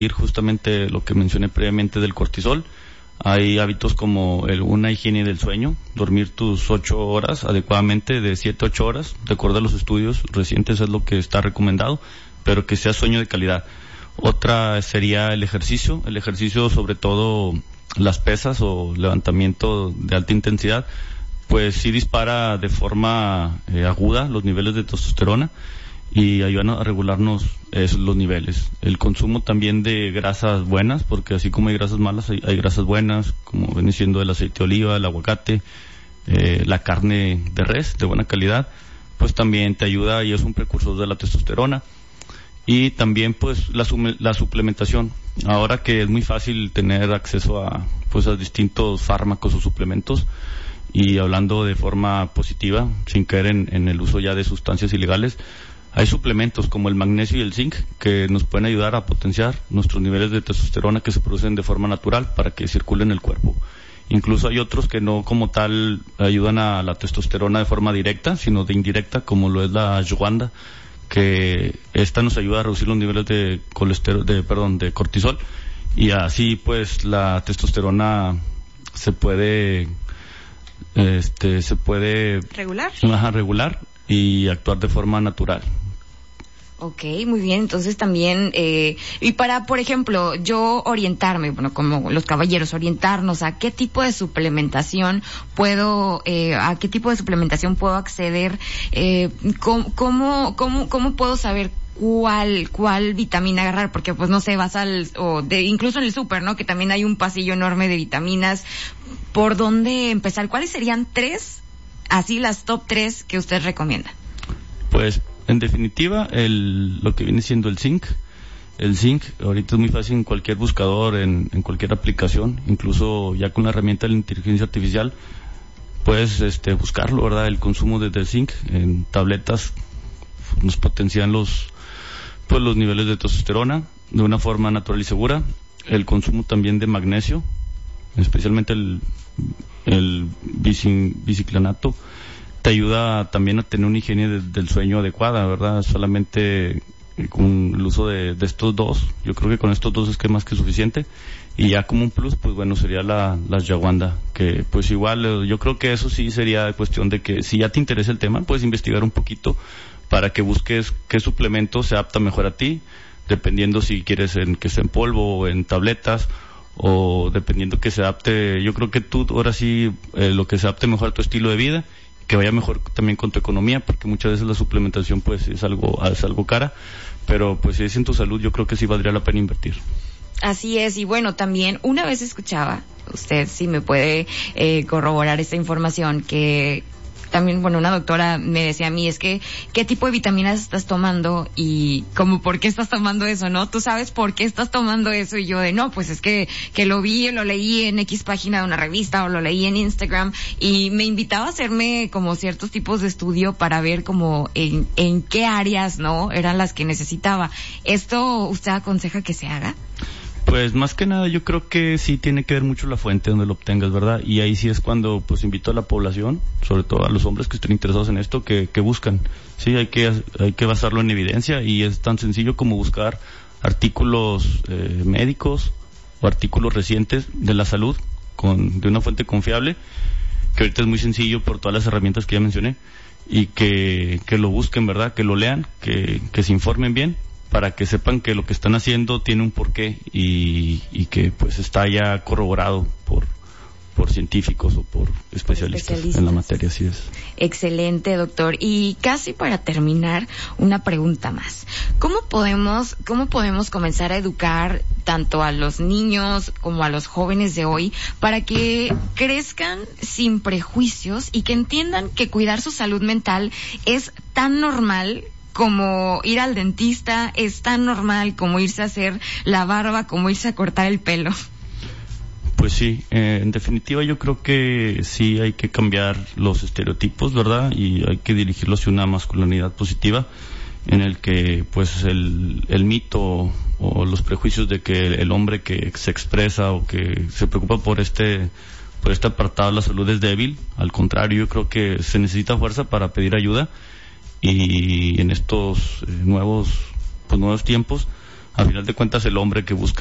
justamente lo que mencioné previamente del cortisol. Hay hábitos como una higiene del sueño, dormir tus 8 horas adecuadamente, de 7 a 8 horas, de acuerdo a los estudios recientes es lo que está recomendado, pero que sea sueño de calidad. Otra sería el ejercicio sobre todo las pesas o levantamiento de alta intensidad, pues sí dispara de forma aguda los niveles de testosterona y ayudan a regularnos los niveles. El consumo también de grasas buenas, porque así como hay grasas malas, hay grasas buenas, como viene siendo el aceite de oliva, el aguacate, la carne de res de buena calidad, pues también te ayuda y es un precursor de la testosterona. Y también pues la suplementación. Ahora que es muy fácil tener acceso a distintos fármacos o suplementos, y hablando de forma positiva, sin caer en el uso ya de sustancias ilegales, hay suplementos como el magnesio y el zinc que nos pueden ayudar a potenciar nuestros niveles de testosterona que se producen de forma natural para que circulen en el cuerpo. Incluso hay otros que no como tal ayudan a la testosterona de forma directa, sino de indirecta, como lo es la ashwagandha, que esta nos ayuda a reducir los niveles de de cortisol, y así pues la testosterona se puede regular y actuar de forma natural. Ok, muy bien. Entonces también, y para, por ejemplo, yo orientarme, bueno, como los caballeros, orientarnos a qué tipo de suplementación puedo acceder, ¿cómo puedo saber cuál vitamina agarrar? Porque pues no sé, incluso en el súper, ¿no? Que también hay un pasillo enorme de vitaminas. ¿Por dónde empezar? ¿Cuáles serían las top 3 que usted recomienda? Pues, en definitiva, lo que viene siendo el zinc. El zinc ahorita es muy fácil en cualquier buscador, en cualquier aplicación, incluso ya con la herramienta de la inteligencia artificial, puedes buscarlo, ¿verdad? El consumo de zinc en tabletas nos potencian los niveles de testosterona de una forma natural y segura. El consumo también de magnesio, especialmente el biciclanato, te ayuda también a tener una higiene del sueño adecuada, ¿verdad? Solamente con el uso de estos dos, yo creo que con estos dos es que más que suficiente. Y ya como un plus, pues bueno, sería la ashwagandha, que pues igual yo creo que eso sí sería cuestión de que si ya te interesa el tema, puedes investigar un poquito para que busques qué suplemento se adapta mejor a ti, dependiendo si quieres que sea en polvo o en tabletas, o dependiendo que se adapte. Yo creo que tú ahora sí lo que se adapte mejor a tu estilo de vida, que vaya mejor también con tu economía, porque muchas veces la suplementación pues es algo cara, pero pues si es en tu salud, yo creo que sí valdría la pena invertir. Así es, y bueno, también una vez escuchaba, usted sí me puede corroborar esta información, que también, bueno, una doctora me decía a mí, es que, ¿qué tipo de vitaminas estás tomando? Y como, ¿por qué estás tomando eso, no? ¿Tú sabes por qué estás tomando eso? Y yo no, pues es que lo leí en X página de una revista, o lo leí en Instagram, y me invitaba a hacerme como ciertos tipos de estudio para ver como en qué áreas, ¿no? Eran las que necesitaba. ¿Esto usted aconseja que se haga? Pues más que nada yo creo que sí tiene que ver mucho la fuente donde lo obtengas, ¿verdad? Y ahí sí es cuando pues invito a la población, sobre todo a los hombres que estén interesados en esto, que buscan. Sí, hay que basarlo en evidencia, y es tan sencillo como buscar artículos médicos o artículos recientes de la salud de una fuente confiable, que ahorita es muy sencillo por todas las herramientas que ya mencioné, y que lo busquen, ¿verdad? Que lo lean, que se informen bien, para que sepan que lo que están haciendo tiene un porqué, y que pues está ya corroborado por científicos o por especialistas en la materia. Así es. Excelente, doctor. Y casi para terminar, una pregunta más. ¿Cómo podemos comenzar a educar tanto a los niños como a los jóvenes de hoy para que crezcan sin prejuicios y que entiendan que cuidar su salud mental es tan normal como ir al dentista, es tan normal como irse a hacer la barba, como irse a cortar el pelo? Pues sí, en definitiva yo creo que sí hay que cambiar los estereotipos, ¿verdad? Y hay que dirigirlos hacia una masculinidad positiva, en el que pues el mito o los prejuicios de que el hombre que se expresa o que se preocupa por este apartado de la salud es débil. Al contrario, yo creo que se necesita fuerza para pedir ayuda, y en estos nuevos tiempos A final de cuentas, el hombre que busca